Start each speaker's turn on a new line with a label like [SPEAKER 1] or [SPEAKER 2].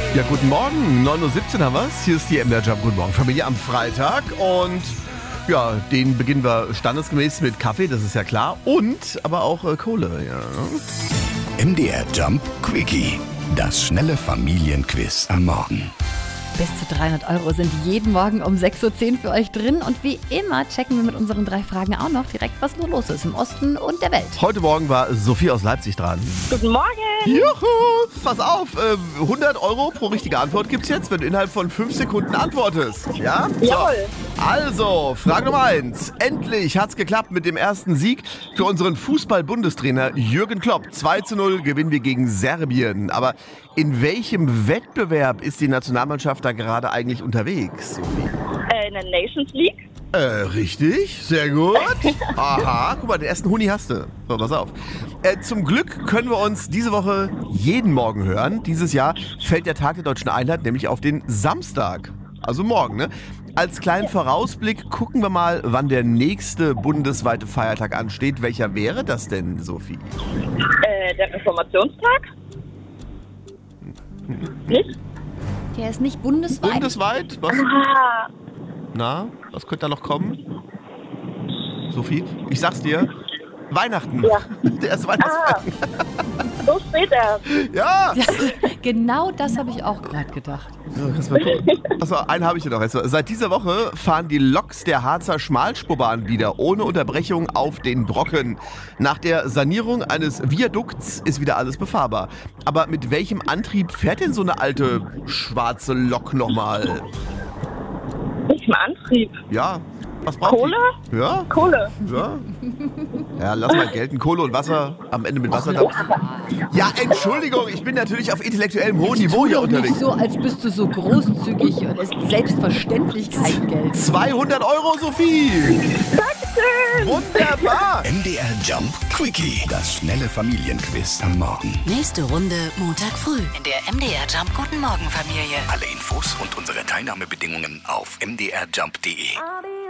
[SPEAKER 1] Ja, guten Morgen. 9:17 Uhr haben wir's. Hier ist die MDR Jump. Guten Morgen, Familie, am Freitag. Und ja, den beginnen wir standesgemäß mit Kaffee, das ist ja klar. Und aber auch Kohle, ja.
[SPEAKER 2] MDR Jump Quickie. Das schnelle Familienquiz am Morgen.
[SPEAKER 3] Bis zu 300 € sind jeden Morgen um 6:10 Uhr für euch drin. Und wie immer checken wir mit unseren 3 Fragen auch noch direkt, was nur los ist im Osten und der Welt.
[SPEAKER 1] Heute Morgen war Sophie aus Leipzig dran.
[SPEAKER 4] Guten Morgen.
[SPEAKER 1] Juhu! Pass auf, 100 € pro richtige Antwort gibt's jetzt, wenn du innerhalb von 5 Sekunden antwortest. Ja?
[SPEAKER 4] Jawohl.
[SPEAKER 1] Also, Frage Nummer 1. Endlich hat's geklappt mit dem ersten Sieg für unseren Fußball-Bundestrainer Jürgen Klopp. 2:0 gewinnen wir gegen Serbien. Aber in welchem Wettbewerb ist die Nationalmannschaft da gerade eigentlich unterwegs, Sophie?
[SPEAKER 4] In der Nations League.
[SPEAKER 1] Richtig, sehr gut. Aha, guck mal, den ersten Huni hast du. So, pass auf. Zum Glück können wir uns diese Woche jeden Morgen hören. Dieses Jahr fällt der Tag der Deutschen Einheit nämlich auf den Samstag. Also morgen, ne? Als kleinen Vorausblick gucken wir mal, wann der nächste bundesweite Feiertag ansteht. Welcher wäre das denn, Sophie?
[SPEAKER 4] Der Reformationstag. Nicht?
[SPEAKER 3] Der ist nicht bundesweit.
[SPEAKER 1] Bundesweit? Was?
[SPEAKER 4] Ah,
[SPEAKER 1] Na, was könnte da noch kommen? Sophie, ich sag's dir. Weihnachten.
[SPEAKER 4] Ja.
[SPEAKER 1] Der ist Weihnachtsfeiertag.
[SPEAKER 4] so spät erst.
[SPEAKER 1] Ja.
[SPEAKER 3] Ja, genau das habe ich auch gerade gedacht.
[SPEAKER 1] So, kannst du mal gucken. Achso, einen habe ich ja noch. Also, seit dieser Woche fahren die Loks der Harzer Schmalspurbahn wieder ohne Unterbrechung auf den Brocken. Nach der Sanierung eines Viadukts ist wieder alles befahrbar. Aber mit welchem Antrieb fährt denn so eine alte schwarze Lok nochmal?
[SPEAKER 4] Nicht mal Antrieb.
[SPEAKER 1] Ja, was braucht
[SPEAKER 4] Kohle?
[SPEAKER 1] die? Ja,
[SPEAKER 4] Kohle.
[SPEAKER 1] ja. Ja, lass mal gelten. Kohle und Wasser, am Ende mit Wasserdampf. Ja, Entschuldigung, ich bin natürlich auf intellektuellem hohen Niveau hier
[SPEAKER 3] Tu doch nicht
[SPEAKER 1] unterwegs.
[SPEAKER 3] so, als bist du so großzügig und es selbstverständlich kein Geld.
[SPEAKER 1] 200 €, Sophie!
[SPEAKER 4] Dankeschön.
[SPEAKER 1] Wunderbar!
[SPEAKER 2] MDR Jump Quickie. Das schnelle Familienquiz am Morgen.
[SPEAKER 5] Nächste Runde Montag früh in der MDR Jump Guten Morgen Familie.
[SPEAKER 2] Alle Infos und unsere Teilnahmebedingungen auf mdrjump.de.